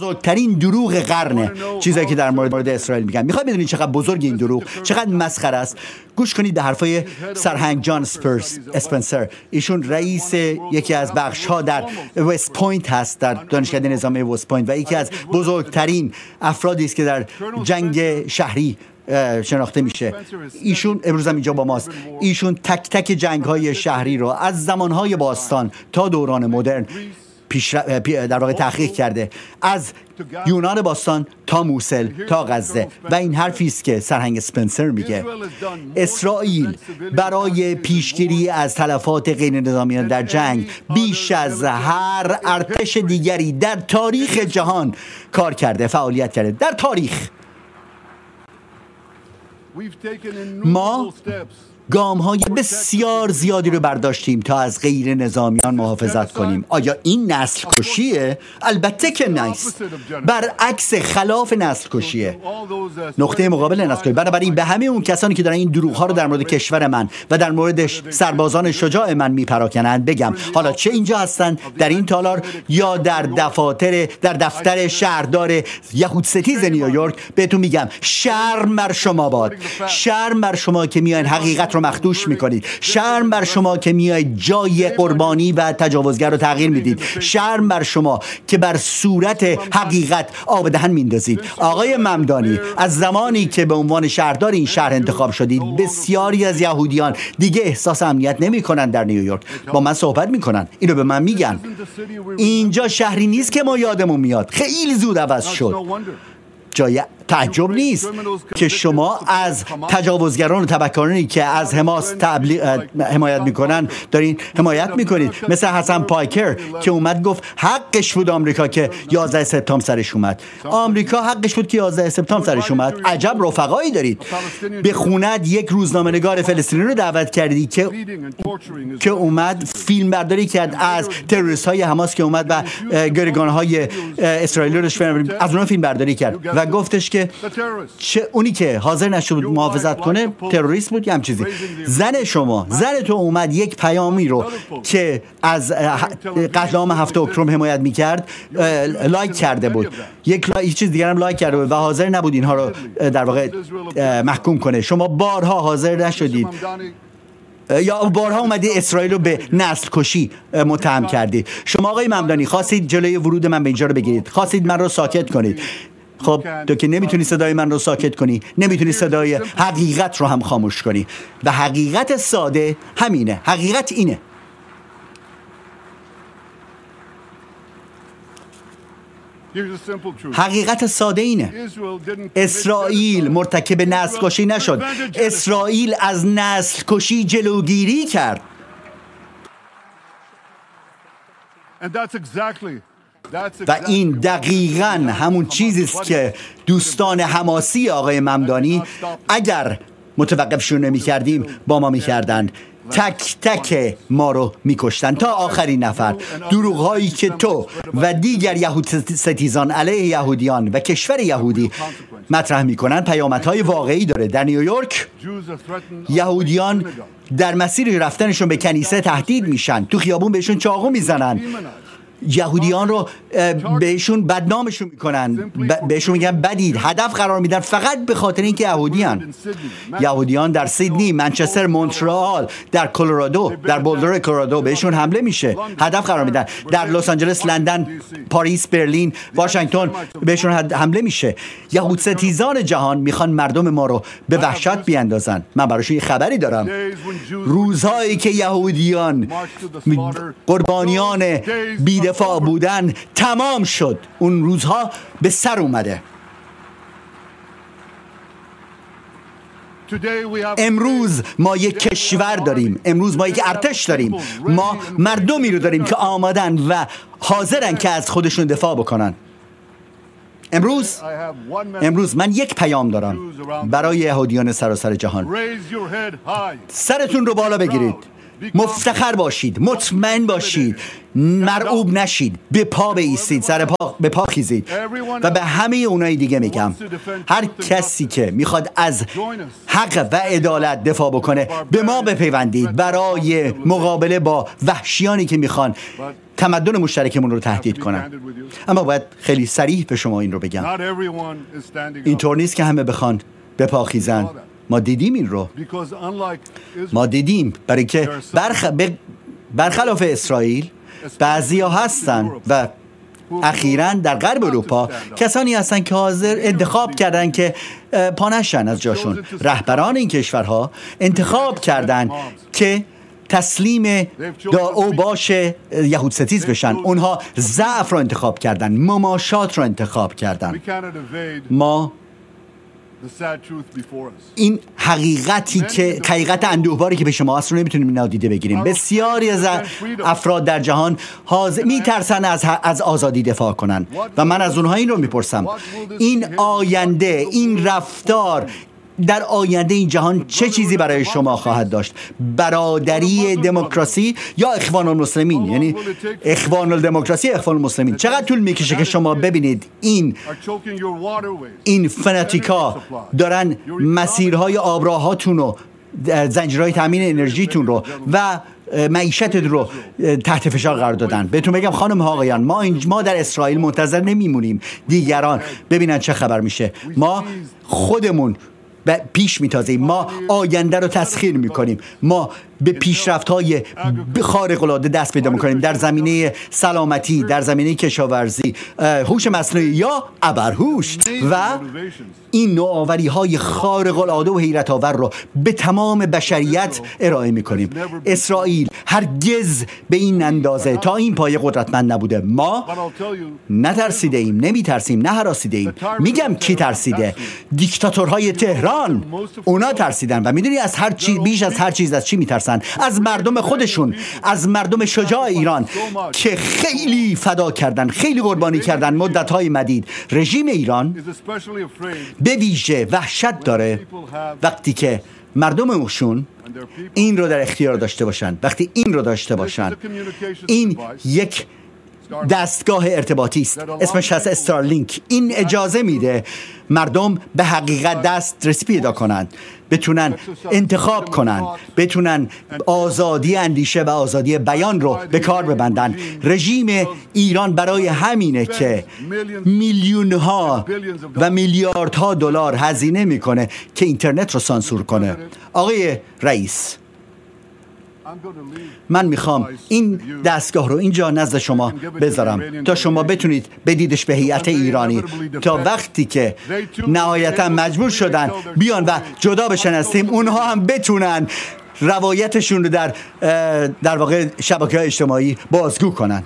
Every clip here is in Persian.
بزرگترین دروغ قرنه چیزایی که در مورد اسرائیل میگن. میخوای بدونید چقدر بزرگ این دروغ، چقدر مسخره است؟ گوش کنید به حرفای سرهنگ جان اسپنسر. ایشون رئیس یکی از بخش‌ها در وست پوینت هست، در دانشکده نظامی وست پوینت، و یکی از بزرگترین افرادی است که در جنگ شهری شناخته میشه. ایشون امروز هم اینجا با ماست. ایشون تک تک جنگ‌های شهری رو از زمانهای باستان تا دوران مدرن در واقع تحقیق کرده، از یونان باستان تا موصل تا غزه. و این حرفی است که سرهنگ اسپنسر میگه: اسرائیل برای پیشگیری از تلفات غیر نظامیان در جنگ بیش از هر ارتش دیگری در تاریخ جهان کار کرده، فعالیت کرده. در تاریخ ما گام‌های بسیار زیادی رو برداشتیم تا از غیر نظامیان محافظت کنیم. آیا این نسل کشیه؟ البته که نیست. برعکس، خلاف نسل کشیه، نقطه مقابل نسل کشی. بنابراین به همه اون کسانی که دارن این دروغ‌ها رو در مورد کشور من و در مورد سربازان شجاع من میپراکنند بگم، حالا چه اینجا هستن در این تالار یا در دفتر شهردار یهود ستیز نیویورک، بهتون میگم شرم بر شما باد. شرم بر شما که میاین حقیقت رو مخدوش میکنید. شرم بر شما که میاید جای قربانی و تجاوزگر رو تغییر میدید. شرم بر شما که بر صورت حقیقت آب دهن میندازید. آقای ممدانی، از زمانی که به عنوان شهردار این شهر انتخاب شدید، بسیاری از یهودیان دیگه احساس امنیت نمیکنن در نیویورک. با من صحبت میکنن، اینو به من میگن. اینجا شهری نیست که ما یادمون میاد. خیلی زود عوض شد. جای تعجب نیست که شما از تجاوزگران و تبهکارانی که از حماس حمایت میکنن دارین حمایت میکنید. مثل حسن پایکر که اومد گفت حقش بود آمریکا که 11 سپتامبر سرش اومد. آمریکا حقش بود که 11 سپتامبر سرش اومد. عجب رفقایی دارید. به خونت یک روزنامه‌نگار فلسطینی رو دعوت کردی که اومد فیلم برداری کرد از تروریست‌های حماس که اومد و گروگان‌های اسرائیلی رو از اونها فیلم برداری کرد و گفتش که اونی که حاضر نشد محافظت کنه تروریست بود یا هم چیزی. زن تو اومد یک پیامی رو که از قتل عام 7 اکتبر حمایت میکرد لایک کرده بود، یک چیز دیگر هم لایک کرده بود و حاضر نبود اینها رو در واقع محکوم کنه. شما بارها حاضر نشدید یا بارها اومدی اسرائیل رو به نسل کشی متهم کردید. شما آقای ممدانی خواستید جلوی ورود من به اینجا رو بگیرید، خواستید من رو ساکت کنید. خب تو که نمیتونی صدای من رو ساکت کنی، نمیتونی صدای حقیقت رو هم خاموش کنی. و حقیقت ساده همینه. حقیقت اینه: حقیقت ساده اینه: اسرائیل مرتکب نسل کشی نشد. اسرائیل از نسل کشی جلوگیری کرد. و این دقیقاً همون چیزی است که دوستان حماسی آقای ممدانی اگر متوقفشون نمی‌کردیم با ما می‌کردند. تک تک ما رو می‌کشتن تا آخرین نفر. دروغ‌هایی که تو و دیگر یهود ستیزان علیه یهودیان و کشور یهودی مطرح می‌کنن پیامدهای واقعی داره. در نیویورک یهودیان در مسیر رفتنشون به کنیسه تهدید میشن، تو خیابون بهشون چاقو میزنن، یهودیان رو بهشون بدنامشون میکنن، بهشون میگن بدید، هدف قرار میدن فقط به خاطر اینکه یهودیان در سیدنی، منچستر، مونترال، در کلرادو، در بولدر کلرادو بهشون حمله میشه، هدف قرار میدن. در لس آنجلس، لندن، پاریس، برلین، واشنگتن بهشون حمله میشه. یهود ستیزان جهان میخوان مردم ما رو به وحشت بیاندازن. من براشون یه خبری دارم: روزهایی که یهودیان قربانیان بی‌دفاع بودن تمام شد. اون روزها به سر اومده. امروز ما یک کشور داریم، امروز ما یک ارتش داریم، ما مردمی رو داریم که آمادن و حاضرن که از خودشون دفاع بکنن. امروز من یک پیام دارم برای یهودیان سراسر جهان: سرتون رو بالا بگیرید، مفتخر باشید، مطمئن باشید، مرعوب نشید، به پا بایستید، به پا خیزید. و به همه اونای دیگه میگم هر کسی که میخواد از حق و عدالت دفاع بکنه به ما بپیوندید برای مقابله با وحشیانی که میخوان تمدن مشترکمون رو تهدید کنن. اما باید خیلی صریح به شما این رو بگم، اینطور نیست که همه بخوان به پا خیزن. ما دیدیم این رو، ما دیدیم، برای که برخلاف اسرائیل بعضی ها هستن و اخیراً در غرب اروپا کسانی هستن که حاضر انتخاب کردن که پانشن از جاشون. رهبران این کشورها انتخاب کردن که تسلیم اوباش یهود ستیز بشن. اونها ضعف رو انتخاب کردن، مماشات رو انتخاب کردن. ما این حقیقت اندوهباری که به شما هست رو نمیتونیم نادیده بگیریم. بسیاری از افراد در جهان میترسن از آزادی دفاع کنن و من از اونها این رو میپرسم، این آینده، این رفتار در آینده این جهان چه چیزی برای شما خواهد داشت؟ برادری دموکراسی یا اخوان المسلمین؟ یعنی اخوان الدموکراسی، اخوان المسلمین. چقدر طول میکشه که شما ببینید این فناتیکا دارن مسیرهای آبراهاتون رو، زنجیرهای تامین انرژیتون رو و معیشت رو تحت فشار قرار دادن. بهتون بگم خانم ها آقایان، ما در اسرائیل منتظر نمیمونیم دیگران ببینن چه خبر میشه. ما خودمون پیش میتازیم، ما آینده رو تسخیر میکنیم، ما به پیشرفت‌های خارق‌العاده دست پیدا میکنیم در زمینه سلامتی، در زمینه کشاورزی، هوش مصنوعی یا ابرهوش و این نوآوری‌های خارق‌العاده و حیرت آور رو به تمام بشریت ارائه میکنیم. اسرائیل هرگز به این اندازه تا این پایه قدرتمند نبوده. ما نترسیده ایم، نمیترسیم، نه هراسیده ایم. میگم کی ترسیده؟ دیکتاتورهای تهران، اونا ترسیدن و میدونی از هر چیز، بیش از هر چیز از چی میترسن؟ از مردم خودشون، از مردم شجاع ایران که خیلی فدا کردن، خیلی قربانی کردن مدت‌های مدید. رژیم ایران به ویژه وحشت داره وقتی که مردمشون این رو در اختیار داشته باشن. وقتی این رو داشته باشن، این یک دستگاه ارتباطی است، اسمش هست استارلینک. این اجازه میده مردم به حقیقت دسترسی پیدا کنند، بتونن انتخاب کنن، بتونن آزادی اندیشه و آزادی بیان رو به کار ببندن. رژیم ایران برای همینه که میلیون ها و میلیاردها دلار هزینه میکنه که اینترنت رو سانسور کنه. آقای رئیس، من میخوام این دستگاه رو اینجا نزد شما بذارم تا شما بتونید بدیدش به هیئت ایرانی، تا وقتی که نهایتا مجبور شدن بیان و جدا بشن از تیم، اونها هم بتونن روایتشون رو در واقع شبکه‌های اجتماعی بازگو کنن.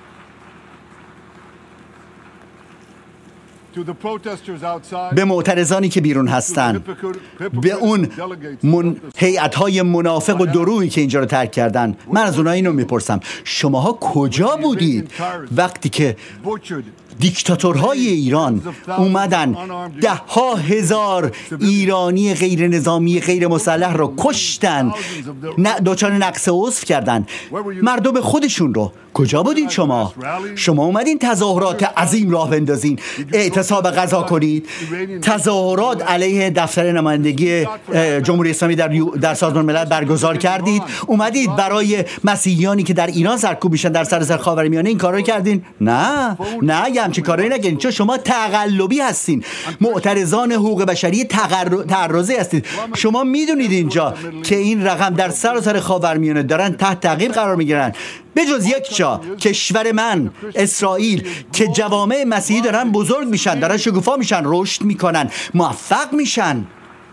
به معترضانی که بیرون هستن، به اون هیئت‌های منافق و درویی که اینجا رو ترک کردن، من از اونها اینو میپرسم، شماها کجا بودید وقتی که دیکتاتورهای ایران اومدن 10,000 ایرانی غیر نظامی غیر مسلح رو کشتن، دچار نقص عضو کردن، مردم خودشون رو؟ کجا بودین شما؟ شما اومدین تظاهرات عظیم راه بندازین، اعتصاب غذا کنید، تظاهرات علیه دفتر نمایندگی جمهوری اسلامی در سازمان ملل برگزار کردید، اومدید برای مسیحیانی که در ایران سرکوب میشن در سراسر خاورمیانه این کارو کردین؟ نه همچین کارایی نگین، چون شما تقلبی هستین، معترضان حقوق بشری تعرضی هستید. شما میدونید اینجا که این رقم در سراسر خاورمیانه دارن تحت تعقیب قرار میگیرن. به جز یک جا، کشور من اسرائیل، که جوامع مسیحی دارن بزرگ میشن، دارن شکوفا میشن، رشد میکنن، موفق میشن.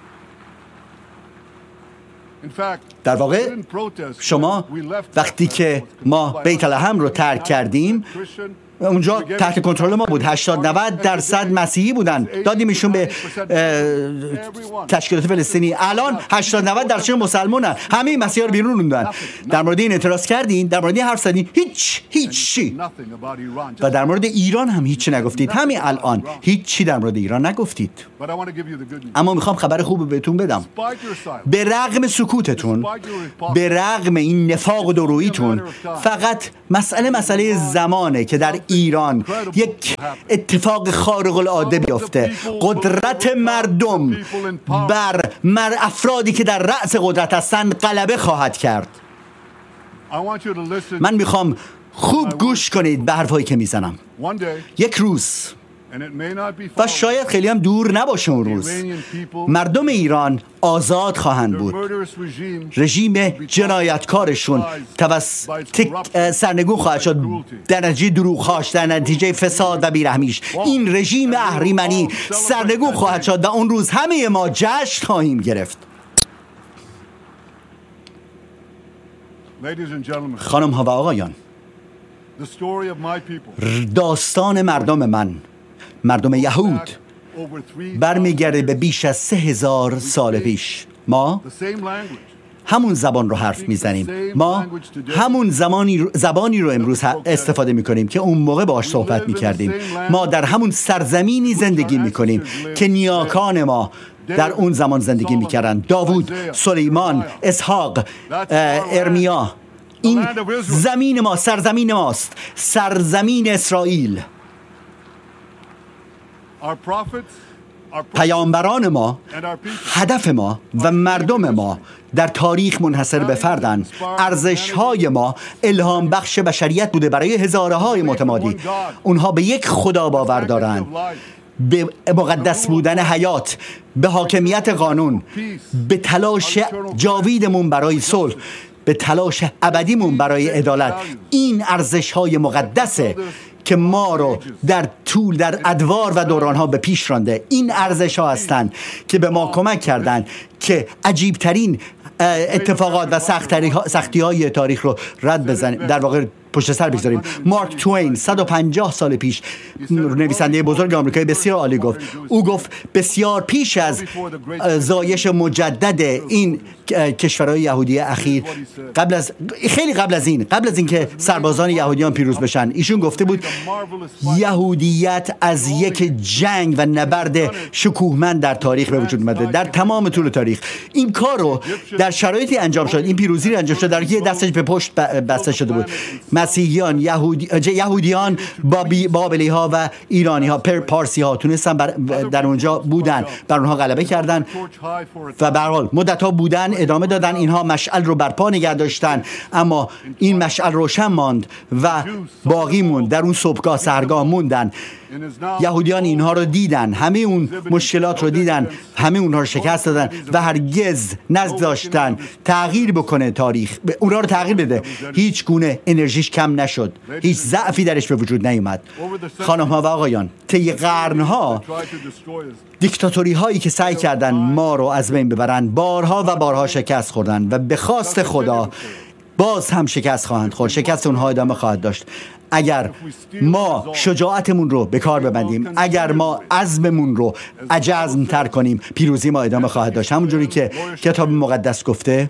در واقع شما وقتی که ما بیت لحم رو ترک کردیم، اونجا تحت کنترل ما بود، 80-90% مسیحی بودن، دادیمشون به تشکیلات فلسطینی. الان 80-90% مسلمانن، همه مسیحا رو بیرون موندن. در مورد این اعتراض کردین؟ در مورد این حرف زدین؟ هیچی. و در مورد ایران هم هیچی نگفتید. همین الان هیچی در مورد ایران نگفتید. اما میخوام خبر خوب بهتون بدم. به رغم سکوتتون، به رغم این نفاق و دوروییتون فقط مسئله زمانه که در ایران یک اتفاق خارق العاده بیفته. قدرت مردم بر افرادی که در رأس قدرت هستند غلبه خواهد کرد. من میخوام خوب گوش کنید به حرفایی که میزنم. یک روز، و شاید خیلی هم دور نباشه اون روز، مردم ایران آزاد خواهند بود. رژیم جنایتکارشون سرنگون خواهد شد در نتیجه دروغ‌هاش، در نتیجه فساد و بیرحمیش. این رژیم اهریمنی سرنگون خواهد شد و اون روز همه ما جشن خواهیم گرفت. خانم ها و آقایان، داستان مردم من، مردم یهود، برمیگرده به بیش از 3000 سال پیش. ما همون زبان رو حرف میزنیم. ما همون زبانی رو امروز استفاده میکنیم که اون موقع باهاش صحبت میکردیم. ما در همون سرزمینی زندگی میکنیم که نیاکان ما در اون زمان زندگی میکردن. داوود، سلیمان، اسحاق، ارمیا. این زمین ما، سرزمین ماست، سرزمین اسرائیل. پیامبران ما، هدف ما و مردم ما در تاریخ منحصر به فردن. ارزش‌های ما الهام بخش بشریت بوده برای هزارهای متمادی. اونها به یک خدا باور دارند، به مقدس بودن حیات، به حاکمیت قانون، به تلاش جاویدمون برای صلح، به تلاش ابدیمون برای عدالت. این ارزش‌های مقدسه که ما رو در ادوار و دوران‌ها به پیش رانده. این ارزش‌ها هستند که به ما کمک کردند که عجیب‌ترین اتفاقات و سختی‌های تاریخ رو رد بزنیم، در واقع پشت سر بگذاریم. مارک توین 150 سال پیش، نویسنده بزرگ آمریکایی بسیار عالی، گفت. او گفت بسیار پیش از زایش مجدد این کشورهای یهودی اخیر، خیلی قبل از این که سربازان یهودیان پیروز بشن، ایشون گفته بود یهودیت از یک جنگ و نبرد شکوهمند در تاریخ به وجود اومده، در تمام طول تاریخ. این کار رو در شرایطی انجام شد، این پیروزی رو انجام شد در که دستش به پشت بسته شده بود. مسیحیان، یهودیان، بابلی ها و ایرانی ها، پارسی ها تونستن در اونجا بودن، بر اونها غلبه کردن و به هر حال مدت ها بودن، ادامه دادن. اینها مشعل رو برپا نگه داشتن، اما این مشعل روشن ماند و باقی موند، در اون صبحگاه سحرگاه موندن. یهودیان اینها رو دیدن، همه اون مشکلات رو دیدن، همه اونها رو شکست دادن و هرگز نذاشتن تغییر بکنه تاریخ، اونها رو تغییر بده. هیچ گونه انرژیش کم نشد، هیچ ضعفی درش به وجود نیومد. خانم ها و آقایان، طی قرنها دیکتاتوری هایی که سعی کردن ما رو از بین ببرن بارها و بارها شکست خوردن و به خواست خدا باز هم شکست خواهند خورد. شکست اونها ادامه خواهد داشت. اگر ما شجاعتمون رو به کار ببندیم، اگر ما عزممون رو عجزم تر کنیم، پیروزی ما ادامه خواهد داشت. همونجوری که کتاب مقدس گفته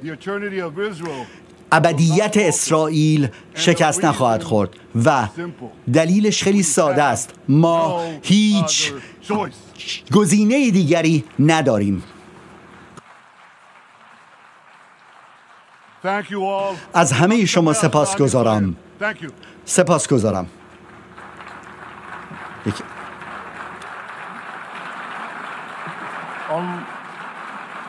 ابدیت اسرائیل شکست نخواهد خورد و دلیلش خیلی ساده است. ما هیچ گزینه دیگری نداریم. از همه شما سپاسگزارم.